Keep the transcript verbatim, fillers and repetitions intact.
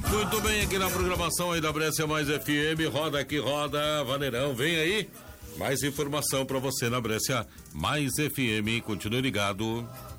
Muito bem, aqui na programação aí da Brescia Mais F M, roda aqui, roda, Vaneirão, vem aí. Mais informação pra você na Brescia Mais F M, continue ligado.